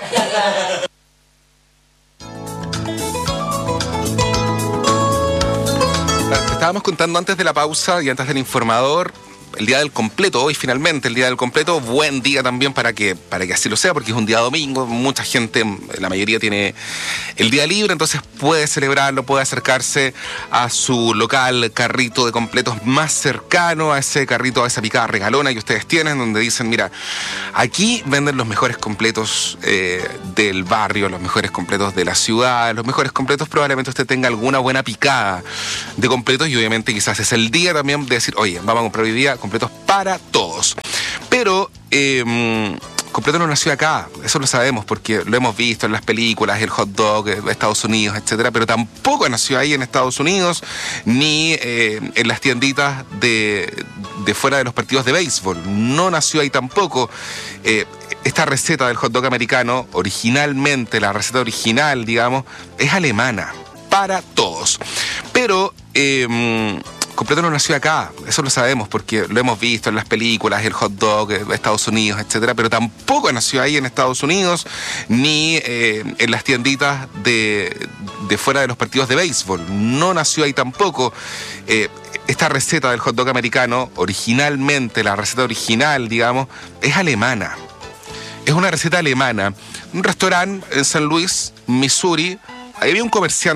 Estábamos contando antes de la pausa y antes del informador, el día del completo, hoy finalmente, el día del completo, buen día también para que así lo sea, porque es un día domingo, mucha gente, la mayoría tiene el día libre, entonces puede celebrarlo, puede acercarse a su local carrito de completos más cercano, a ese carrito, a esa picada regalona que ustedes tienen, donde dicen, mira, aquí venden los mejores completos del barrio, los mejores completos de la ciudad, los mejores completos, probablemente usted tenga alguna buena picada de completos y obviamente quizás es el día también de decir, oye, vamos a comprar hoy día completos para todos. Pero completo no nació acá, eso lo sabemos porque lo hemos visto en las películas, el hot dog de Estados Unidos, etcétera, pero tampoco nació ahí en Estados Unidos ni en las tienditas de fuera de los partidos de béisbol. No nació ahí tampoco. Esta receta del hot dog americano, originalmente, la receta original, digamos, es alemana, para todos. Pero completo no nació acá, eso lo sabemos porque lo hemos visto en las películas, el hot dog de Estados Unidos, etcétera, pero tampoco nació ahí en Estados Unidos ni en las tienditas de fuera de los partidos de béisbol. No nació ahí tampoco. Esta receta del hot dog americano, originalmente, la receta original, digamos, es alemana. Es una receta alemana. Un restaurante en San Luis, Missouri, ahí había un comerciante